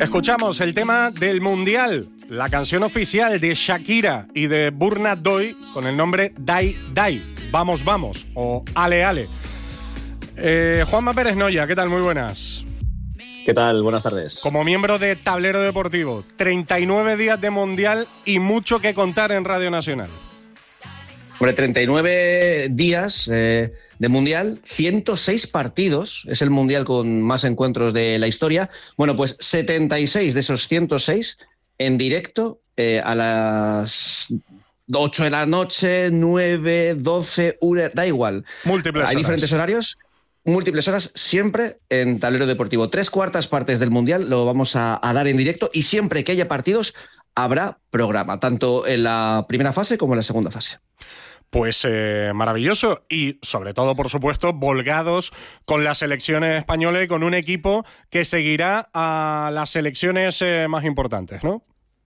Escuchamos el tema del Mundial, la canción oficial de Shakira y de Burna Boy con el nombre Dai Dai, Vamos Vamos o Ale Ale. Juanma Pérez Noya, ¿qué tal? Muy buenas. ¿Qué tal? Buenas tardes. Como miembro de Tablero Deportivo, 39 días de Mundial y mucho que contar en Radio Nacional. Sobre 39 días de Mundial, 106 partidos, es el Mundial con más encuentros de la historia. Bueno, pues 76 de esos 106 en directo a las 8 de la noche, 9, 12, 1, da igual. Múltiples Hay horas. diferentes horarios. Múltiples horas, siempre en Tablero Deportivo. 3/4 partes del Mundial lo vamos a dar en directo y siempre que haya partidos habrá programa, tanto en la primera fase como en la segunda fase. Pues maravilloso y sobre todo, por supuesto, volgados con la selección española y con un equipo que seguirá a las selecciones más importantes, ¿no?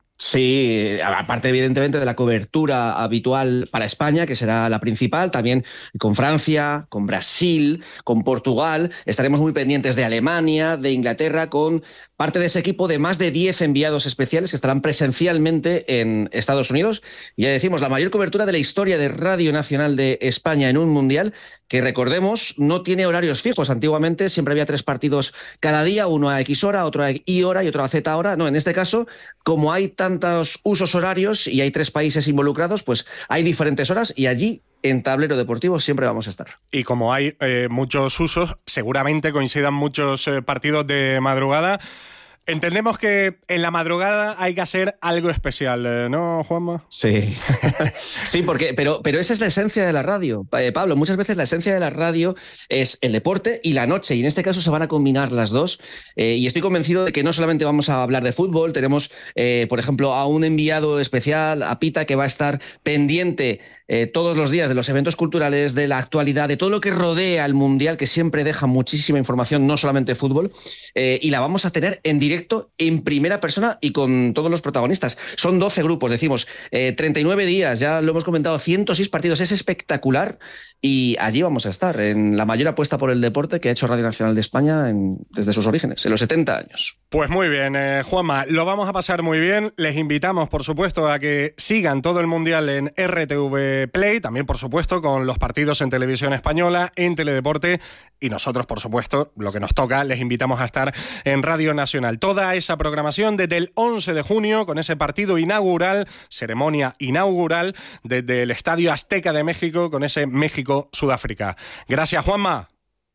Sí, aparte evidentemente de la cobertura habitual para España, que será la principal, también con Francia, con Brasil, con Portugal, estaremos muy pendientes de Alemania, de Inglaterra, con parte de ese equipo de más de 10 enviados especiales que estarán presencialmente en Estados Unidos. Y ya decimos, la mayor cobertura de la historia de Radio Nacional de España en un Mundial, que recordemos, no tiene horarios fijos. Antiguamente siempre había 3 partidos cada día, uno a X hora, otro a Y hora y otro a Z hora. No, en este caso, como hay tantos usos horarios y hay 3 países involucrados, pues hay diferentes horas y allí en Tablero Deportivo siempre vamos a estar. Y como hay muchos usos, seguramente coincidan muchos partidos de madrugada. Entendemos que en la madrugada hay que hacer algo especial, ¿no, Juanma? Sí, sí, pero esa es la esencia de la radio, Pablo. Muchas veces la esencia de la radio es el deporte y la noche, y en este caso se van a combinar las dos. Y estoy convencido de que no solamente vamos a hablar de fútbol, tenemos, por ejemplo, a un enviado especial, a Pita, que va a estar pendiente todos los días de los eventos culturales, de la actualidad, de todo lo que rodea al Mundial, que siempre deja muchísima información, no solamente fútbol, y la vamos a tener en directo, en primera persona y con todos los protagonistas. Son 12 grupos, decimos, 39 días, ya lo hemos comentado, 106 partidos, es espectacular y allí vamos a estar, en la mayor apuesta por el deporte que ha hecho Radio Nacional de España desde sus orígenes, en los 70 años. Pues muy bien, Juanma, lo vamos a pasar muy bien. Les invitamos, por supuesto, a que sigan todo el Mundial en RTV Play, también, por supuesto, con los partidos en Televisión Española, en Teledeporte, y nosotros, por supuesto, lo que nos toca, les invitamos a estar en Radio Nacional. Toda esa programación desde el 11 de junio, con ese partido inaugural, ceremonia inaugural, desde el Estadio Azteca de México, con ese México-Sudáfrica. Gracias, Juanma.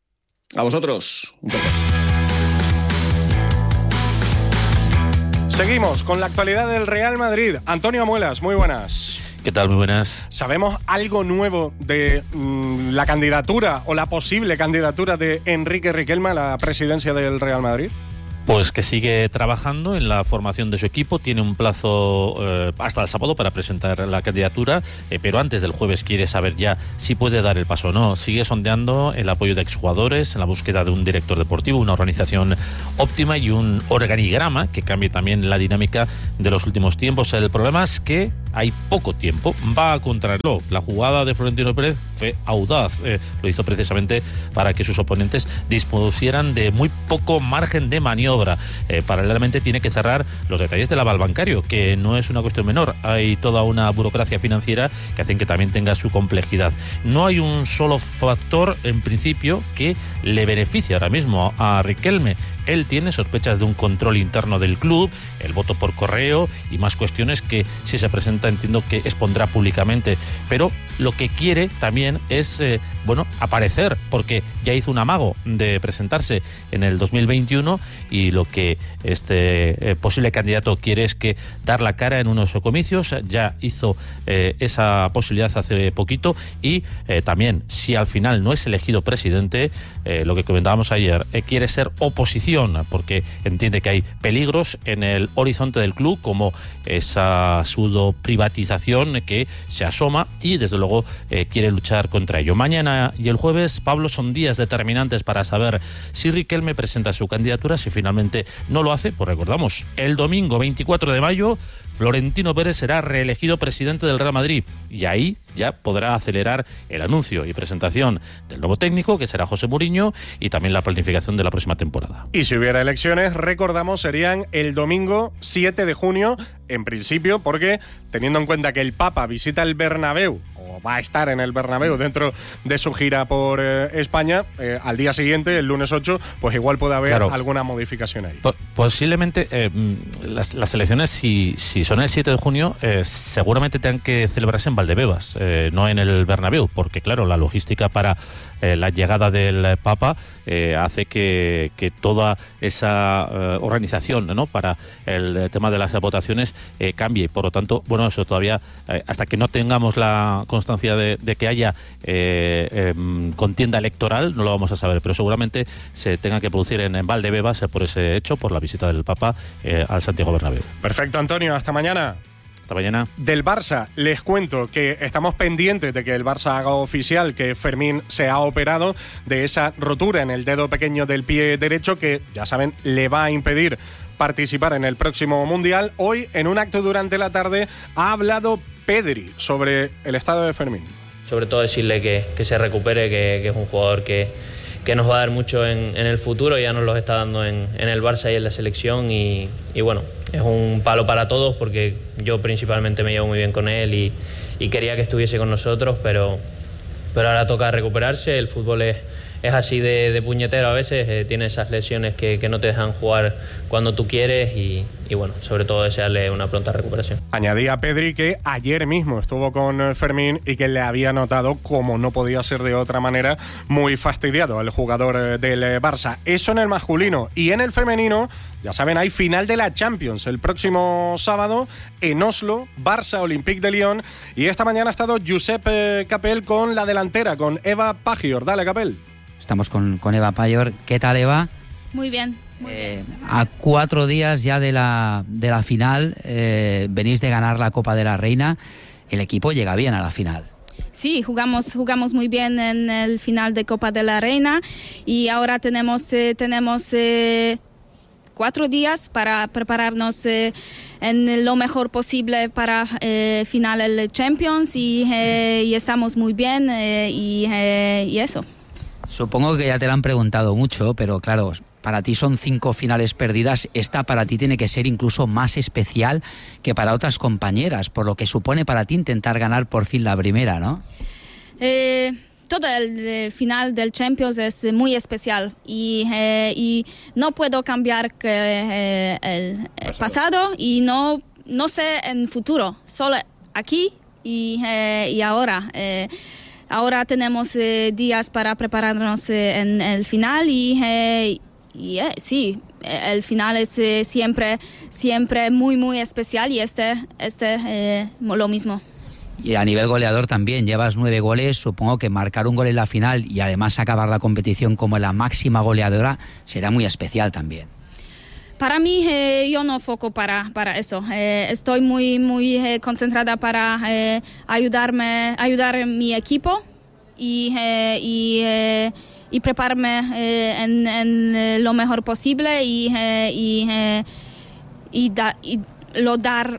A vosotros. Un placer. Seguimos con la actualidad del Real Madrid. Antonio Muelas, muy buenas. ¿Qué tal? Muy buenas. ¿Sabemos algo nuevo de la candidatura o la posible candidatura de Enrique Riquelme a la presidencia del Real Madrid? Pues que sigue trabajando en la formación de su equipo, tiene un plazo hasta el sábado para presentar la candidatura, pero antes del jueves quiere saber ya si puede dar el paso o no. Sigue sondeando el apoyo de exjugadores en la búsqueda de un director deportivo, una organización óptima y un organigrama que cambie también la dinámica de los últimos tiempos. El problema es que hay poco tiempo, va a contrarreloj. La jugada de Florentino Pérez fue audaz, lo hizo precisamente para que sus oponentes dispusieran de muy poco margen de maniobra. Paralelamente tiene que cerrar los detalles del aval bancario, que no es una cuestión menor. Hay toda una burocracia financiera que hacen que también tenga su complejidad. No hay un solo factor, en principio, que le beneficie ahora mismo a Riquelme. Él tiene sospechas de un control interno del club, el voto por correo y más cuestiones que, si se presenta, entiendo que expondrá públicamente. Pero lo que quiere también es, aparecer, porque ya hizo un amago de presentarse en el 2021 y lo que este posible candidato quiere es que dar la cara en unos comicios. Ya hizo esa posibilidad hace poquito y también, si al final no es elegido presidente, lo que comentábamos ayer, quiere ser oposición, porque entiende que hay peligros en el horizonte del club, como esa pseudo privatización que se asoma, y desde luego quiere luchar contra ello. Mañana y el jueves, Pablo, son días determinantes para saber si Riquelme presenta su candidatura. Si finalmente no lo hace, pues recordamos, el domingo 24 de mayo Florentino Pérez será reelegido presidente del Real Madrid y ahí ya podrá acelerar el anuncio y presentación del nuevo técnico, que será José Mourinho, y también la planificación de la próxima temporada. Y si hubiera elecciones, recordamos, serían el domingo 7 de junio, en principio, porque teniendo en cuenta que el Papa visita el Bernabéu, o va a estar en el Bernabéu dentro de su gira por España, al día siguiente, el lunes 8, pues igual puede haber alguna modificación ahí. Posiblemente las elecciones, si son el 7 de junio, seguramente tengan que celebrarse en Valdebebas, no en el Bernabéu, porque claro, la logística para la llegada del Papa hace que toda esa organización, ¿no?, para el tema de las votaciones cambie. Por lo tanto, bueno, eso todavía, hasta que no tengamos la constancia de que haya contienda electoral, no lo vamos a saber, pero seguramente se tenga que producir en Valdebebas por ese hecho, por la visita del Papa al Santiago Bernabéu. Perfecto, Antonio, hasta mañana. Hasta mañana. Del Barça, les cuento que estamos pendientes de que el Barça haga oficial que Fermín se ha operado de esa rotura en el dedo pequeño del pie derecho que, ya saben, le va a impedir participar en el próximo Mundial. Hoy, en un acto durante la tarde, ha hablado Pedri sobre el estado de Fermín. Sobre todo decirle que se recupere, que es un jugador que nos va a dar mucho en el futuro, ya nos lo está dando en el Barça y en la selección y bueno, es un palo para todos porque yo principalmente me llevo muy bien con él y quería que estuviese con nosotros, pero ahora toca recuperarse. El fútbol es así de puñetero a veces, tiene esas lesiones que no te dejan jugar cuando tú quieres y bueno, sobre todo desearle una pronta recuperación. Añadía Pedri que ayer mismo estuvo con Fermín y que le había notado, como no podía ser de otra manera, muy fastidiado al jugador del Barça. Eso en el masculino. Y en el femenino, ya saben, hay final de la Champions el próximo sábado en Oslo, Barça Olympique de Lyon. Y esta mañana ha estado Josep Capel con la delantera, con Eva Pagior. Dale, Capel. Estamos con Eva Pagior. ¿Qué tal, Eva? Muy bien. A 4 días ya de la final, venís de ganar la Copa de la Reina. El equipo llega bien a la final. Sí, jugamos muy bien en el final de Copa de la Reina y ahora tenemos 4 días para prepararnos en lo mejor posible para final el Champions y estamos muy bien y eso. Supongo que ya te lo han preguntado mucho, pero claro, para ti son 5 finales perdidas. Esta para ti tiene que ser incluso más especial que para otras compañeras, por lo que supone para ti intentar ganar por fin la primera, ¿no? Todo el final del Champions es muy especial y no puedo cambiar el pasado y no sé en futuro, solo aquí y ahora. Ahora tenemos días para prepararnos en el final y sí, el final es siempre muy, muy especial y lo mismo. Y a nivel goleador también, llevas 9 goles, supongo que marcar un gol en la final y además acabar la competición como la máxima goleadora será muy especial también. Para mí, yo no foco para eso. Estoy muy concentrada para ayudar a mi equipo y prepararme en lo mejor posible y lo dar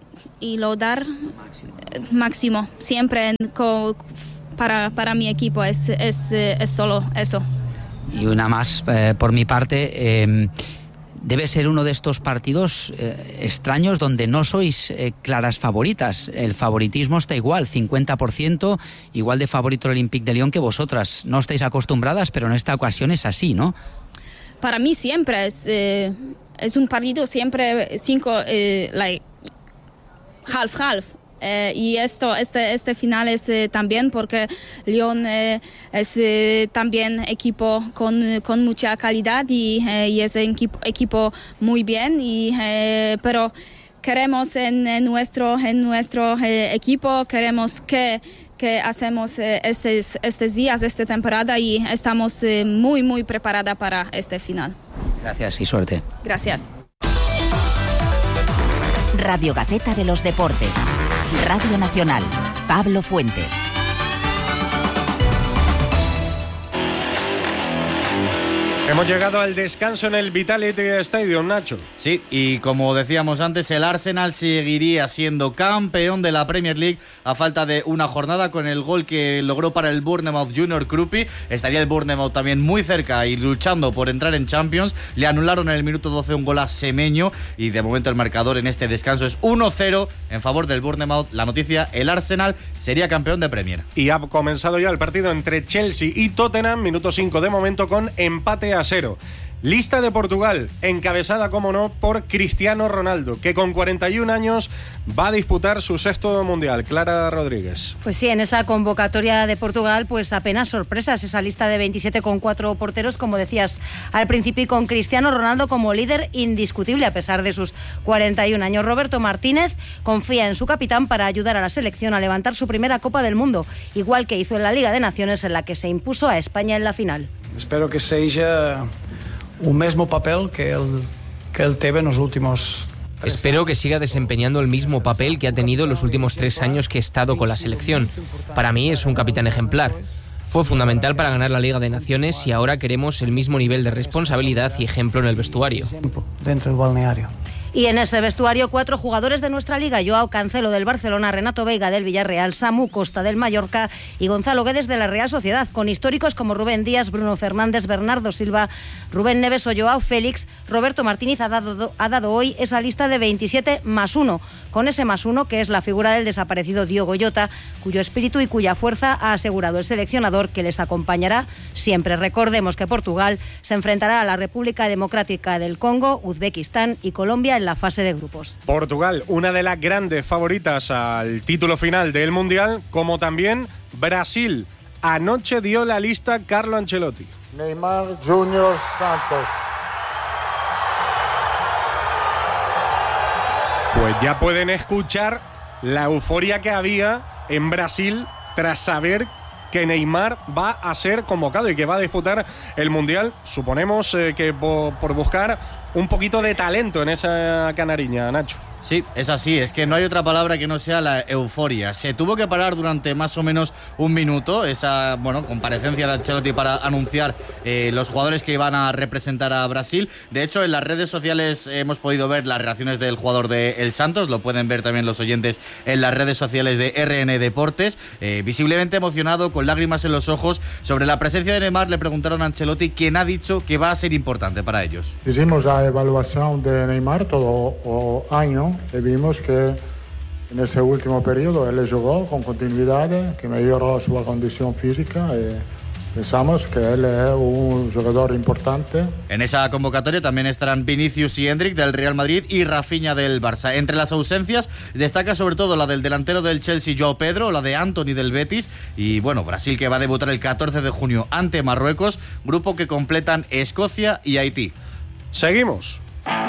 máximo siempre para mi equipo. Es solo eso. Y una más por mi parte. Debe ser uno de estos partidos extraños donde no sois claras favoritas. El favoritismo está igual, 50%, igual de favorito el Olympique de Lyon que vosotras. No estáis acostumbradas, pero en esta ocasión es así, ¿no? Para mí siempre es un partido siempre 5, half. Y este final es también porque Lyon es también equipo con mucha calidad y es un equipo muy bien pero queremos en nuestro equipo queremos que hacemos estos días, esta temporada y estamos muy preparada para este final. Gracias y suerte. Gracias. Radio Gaceta de los Deportes. Radio Nacional. Pablo Fuentes. Hemos llegado al descanso en el Vitality Stadium, Nacho. Sí, y como decíamos antes, el Arsenal seguiría siendo campeón de la Premier League a falta de una jornada con el gol que logró para el Bournemouth Junior Krupi. Estaría el Bournemouth también muy cerca y luchando por entrar en Champions. Le anularon en el minuto 12 un gol a Semeño y de momento el marcador en este descanso es 1-0 en favor del Bournemouth. La noticia, el Arsenal sería campeón de Premier. Y ha comenzado ya el partido entre Chelsea y Tottenham, minuto 5 de momento con empate a 0. Lista de Portugal, encabezada, como no, por Cristiano Ronaldo, que con 41 años va a disputar su 6º mundial. Clara Rodríguez. Pues sí, en esa convocatoria de Portugal, pues apenas sorpresas. Esa lista de 27 con 4 porteros, como decías al principio, y con Cristiano Ronaldo como líder indiscutible a pesar de sus 41 años. Roberto Martínez confía en su capitán para ayudar a la selección a levantar su primera Copa del Mundo, igual que hizo en la Liga de Naciones, en la que se impuso a España en la final. Espero que seja un mismo papel que él teve en los últimos. Espero que siga desempeñando el mismo papel que ha tenido los últimos 3 años que he estado con la selección. Para mí es un capitán ejemplar. Fue fundamental para ganar la Liga de Naciones y ahora queremos el mismo nivel de responsabilidad y ejemplo en el vestuario. Dentro del balneario. Y en ese vestuario, 4 jugadores de nuestra liga: Joao Cancelo del Barcelona, Renato Veiga del Villarreal, Samu Costa del Mallorca y Gonzalo Guedes de la Real Sociedad, con históricos como Rubén Díaz, Bruno Fernández, Bernardo Silva, Rubén Neves o Joao Félix. Roberto Martínez ha dado hoy esa lista de 27 más 1, con ese más 1 que es la figura del desaparecido Diogo Jota, cuyo espíritu y cuya fuerza ha asegurado el seleccionador que les acompañará siempre. Recordemos que Portugal se enfrentará a la República Democrática del Congo, Uzbekistán y Colombia en la fase de grupos. Portugal, una de las grandes favoritas al título final del Mundial, como también Brasil. Anoche dio la lista Carlo Ancelotti. Neymar Junior Santos. Pues ya pueden escuchar la euforia que había en Brasil tras saber que Neymar va a ser convocado y que va a disputar el Mundial. Suponemos que por buscar un poquito de talento en esa canariña, Nacho. Sí, es así, es que no hay otra palabra que no sea la euforia. Se tuvo que parar durante más o menos un minuto esa comparecencia de Ancelotti para anunciar los jugadores que iban a representar a Brasil. De hecho, en las redes sociales hemos podido ver las reacciones del jugador de El Santos, lo pueden ver también los oyentes en las redes sociales de RN Deportes. Visiblemente emocionado, con lágrimas en los ojos. Sobre la presencia de Neymar le preguntaron a Ancelotti, quien ha dicho que va a ser importante para ellos. Hicimos la evaluación de Neymar todo el año y vimos que en ese último periodo él jugó con continuidad, que mejoró su condición física y pensamos que él es un jugador importante. En esa convocatoria también estarán Vinicius y Endrick del Real Madrid y Rafinha del Barça. Entre las ausencias destaca sobre todo la del delantero del Chelsea, Joao Pedro, la de Antony del Betis y Brasil, que va a debutar el 14 de junio ante Marruecos, grupo que completan Escocia y Haití. Seguimos.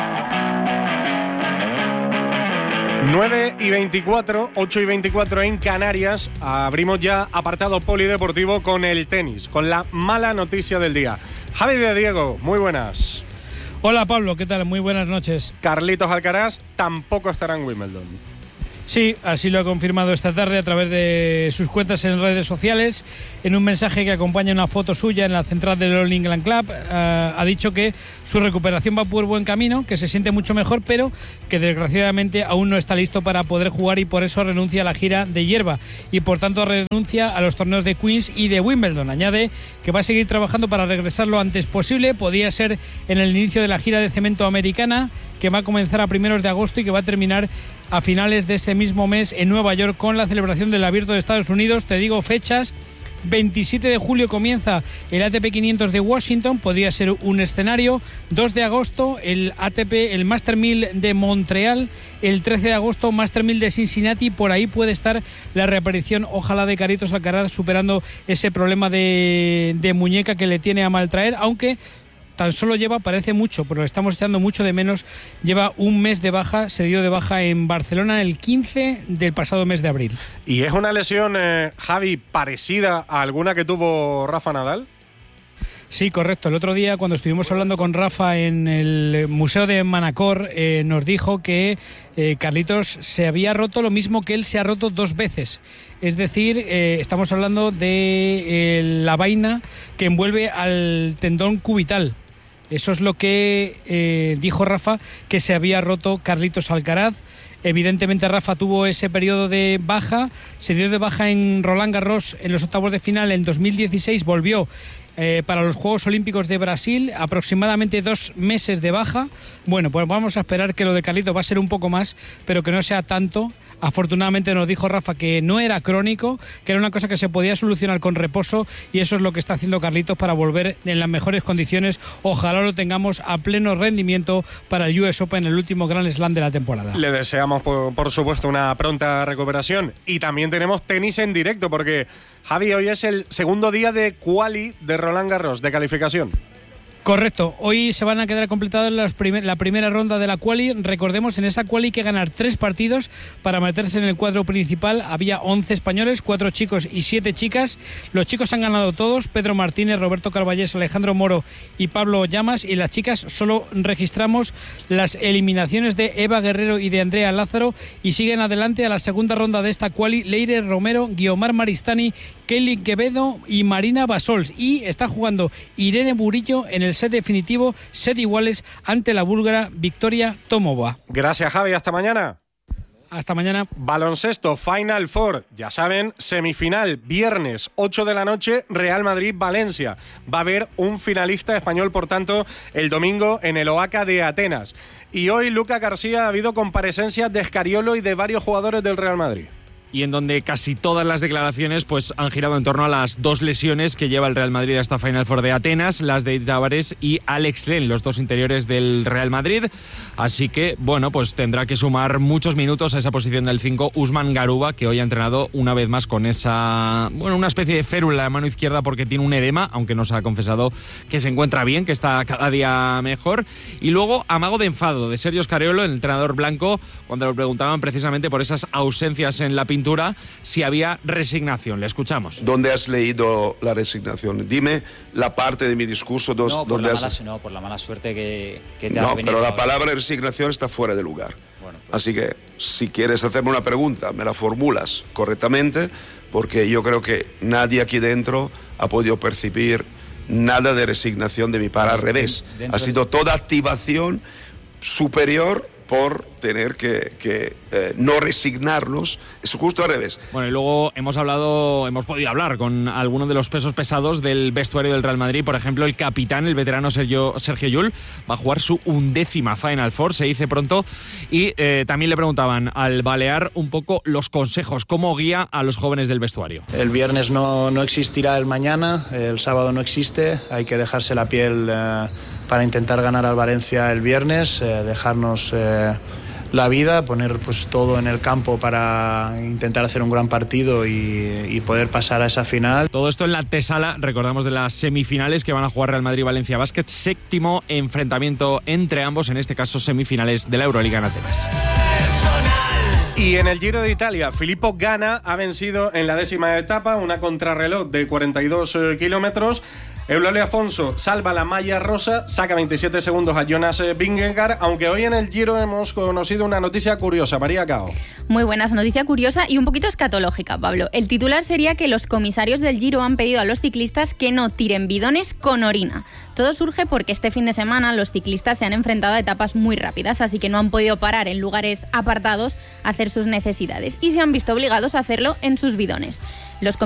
9:24, 8:24 en Canarias. Abrimos ya apartado polideportivo con el tenis, con la mala noticia del día. Javi de Diego, muy buenas. Hola Pablo, ¿qué tal? Muy buenas noches. Carlitos Alcaraz tampoco estará en Wimbledon. Sí, así lo ha confirmado esta tarde a través de sus cuentas en redes sociales. En un mensaje que acompaña una foto suya en la central del All England Club, ha dicho que su recuperación va por buen camino, que se siente mucho mejor, pero que desgraciadamente aún no está listo para poder jugar y por eso renuncia a la gira de hierba y por tanto renuncia a los torneos de Queens y de Wimbledon. Añade que va a seguir trabajando para regresar lo antes posible. Podría ser en el inicio de la gira de cemento americana, que va a comenzar a primeros de agosto y que va a terminar a finales de ese mismo mes en Nueva York con la celebración del Abierto de Estados Unidos. Te digo fechas: 27 de julio comienza el ATP 500 de Washington, podría ser un escenario. 2 de agosto el ATP, el Master 1000 de Montreal. El 13 de agosto Master 1000 de Cincinnati. Por ahí puede estar la reaparición, ojalá, de Carlitos Alcaraz, superando ese problema de muñeca que le tiene a maltraer, aunque tan solo lleva, parece mucho, pero lo estamos echando mucho de menos, lleva un mes de baja. Se dio de baja en Barcelona el 15 del pasado mes de abril. ¿Y es una lesión, Javi, parecida a alguna que tuvo Rafa Nadal? Sí, correcto. El otro día, cuando estuvimos hablando con Rafa en el Museo de Manacor, nos dijo que Carlitos se había roto lo mismo que él se ha roto 2 veces. Es decir, estamos hablando de la vaina que envuelve al tendón cubital. Eso es lo que dijo Rafa, que se había roto Carlitos Alcaraz. Evidentemente Rafa tuvo ese periodo de baja, se dio de baja en Roland Garros en los octavos de final en 2016, volvió para los Juegos Olímpicos de Brasil, aproximadamente 2 meses de baja. Bueno, pues vamos a esperar que lo de Carlitos va a ser un poco más, pero que no sea tanto. Afortunadamente nos dijo Rafa que no era crónico, que era una cosa que se podía solucionar con reposo, y eso es lo que está haciendo Carlitos para volver en las mejores condiciones. Ojalá lo tengamos a pleno rendimiento para el US Open, el último Grand Slam de la temporada. Le deseamos, por supuesto, una pronta recuperación. Y también tenemos tenis en directo, porque, Javi, hoy es el segundo día de quali de Roland Garros, de calificación. Correcto, hoy se van a quedar completadas la primera ronda de la quali. Recordemos, en esa quali hay que ganar 3 partidos para meterse en el cuadro principal. Había 11 españoles, 4 chicos y 7 chicas. Los chicos han ganado todos: Pedro Martínez, Roberto Carballés, Alejandro Moro y Pablo Llamas. Y las chicas solo registramos las eliminaciones de Eva Guerrero y de Andrea Lázaro, y siguen adelante a la segunda ronda de esta quali Leire Romero, Guiomar Maristani, Kelly Quevedo y Marina Basols. Y está jugando Irene Burillo en el set definitivo, set iguales, ante la búlgara Victoria Tomova. Gracias, Javi, hasta mañana. Hasta mañana. Baloncesto, Final Four, ya saben, semifinal, viernes, 8 de la noche, Real Madrid-Valencia. Va a haber un finalista español, por tanto, el domingo en el Oaca de Atenas. Y hoy, Luca García, ha habido comparecencias de Escariolo y de varios jugadores del Real Madrid. Y en donde casi todas las declaraciones pues han girado en torno a las 2 lesiones que lleva el Real Madrid a esta Final Four de Atenas, las de Tavares y Alex Len, los 2 interiores del Real Madrid. Así que, bueno, pues tendrá que sumar muchos minutos a esa posición del 5 Usman Garuba, que hoy ha entrenado una vez más con esa, bueno, una especie de férula en la mano izquierda porque tiene un edema, aunque nos ha confesado que se encuentra bien, que está cada día mejor. Y luego, amago de enfado de Sergio Scariolo, el entrenador blanco, cuando le preguntaban precisamente por esas ausencias en la pintura, si había resignación. Le escuchamos. ¿Dónde has leído la resignación? Dime la parte de mi discurso donde por la mala suerte que te ha venido. No, pero la palabra resignación está fuera de lugar. Bueno, pues. Así que, si quieres hacerme una pregunta, me la formulas correctamente, porque yo creo que nadie aquí dentro ha podido percibir nada de resignación de mi parte. Al revés, ha sido toda activación superior por tener que no resignarnos. Es justo al revés. Bueno, y luego hemos podido hablar con algunos de los pesos pesados del vestuario del Real Madrid. Por ejemplo, el capitán, el veterano Sergio Llull, va a jugar su 11ª Final Four, se dice pronto. Y también le preguntaban al Balear un poco los consejos, cómo guía a los jóvenes del vestuario. El viernes no existirá el mañana, el sábado no existe, hay que dejarse la piel para intentar ganar al Valencia el viernes, dejarnos la vida, poner pues todo en el campo para intentar hacer un gran partido y poder pasar a esa final. Todo esto en la antesala, recordamos, de las semifinales que van a jugar Real Madrid-Valencia Basket, 7º enfrentamiento entre ambos, en este caso semifinales de la Euroliga en Atenas. Y en el Giro de Italia, Filippo Ganna ha vencido en la 10ª etapa, una contrarreloj de 42 kilómetros. Eulabio Afonso salva la malla rosa, saca 27 segundos a Jonas Vingegaard, aunque hoy en el Giro hemos conocido una noticia curiosa. María Cao. Muy buenas, noticia curiosa y un poquito escatológica, Pablo. El titular sería que los comisarios del Giro han pedido a los ciclistas que no tiren bidones con orina. Todo surge porque este fin de semana los ciclistas se han enfrentado a etapas muy rápidas, así que no han podido parar en lugares apartados a hacer sus necesidades y se han visto obligados a hacerlo en sus bidones. Los